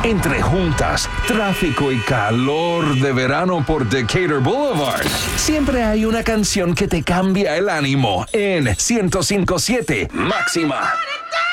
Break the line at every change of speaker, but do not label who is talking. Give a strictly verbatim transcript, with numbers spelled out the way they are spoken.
Entre juntas, tráfico y calor de verano por Decatur Boulevard, siempre hay una canción que te cambia el ánimo en ciento cinco punto siete Máxima.